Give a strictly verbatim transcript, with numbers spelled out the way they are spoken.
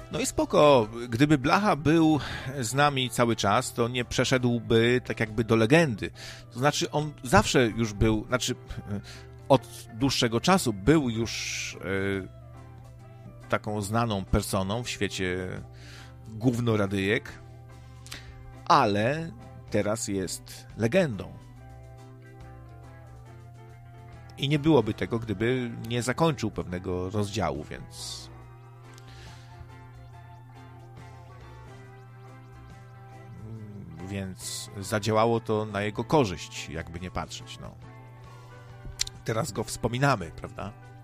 No i spoko, gdyby Blacha był z nami cały czas, to nie przeszedłby tak jakby do legendy. To znaczy on zawsze już był, znaczy od dłuższego czasu był już e, taką znaną personą w świecie gównoradyjek, ale teraz jest legendą. I nie byłoby tego, gdyby nie zakończył pewnego rozdziału, więc... Więc zadziałało to na jego korzyść, jakby nie patrzeć, no. Teraz go wspominamy, prawda?